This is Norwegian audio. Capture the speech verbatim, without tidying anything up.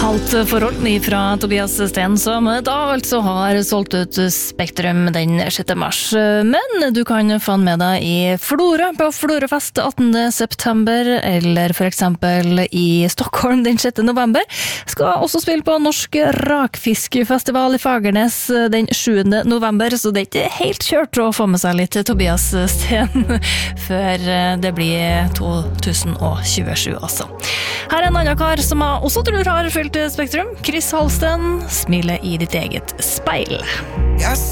Halvt forhold fra Tobias Sten, som da altså har solgt ut Spektrum den sjette mars. Men du kan få han med deg i Florø på Florøfest attende september, eller for eksempel i Stockholm den sjette november. Skal også spille på Norsk Rakfiskefestival i Fagernes den sjuende november, så det er ikke helt kjørt å få med seg litt Tobias Sten før det blir to tusen tjuesju også. Her er en annen kar som jeg også tror har fylt Spektrum. Chris Holsten, smiler i ditt eget speil.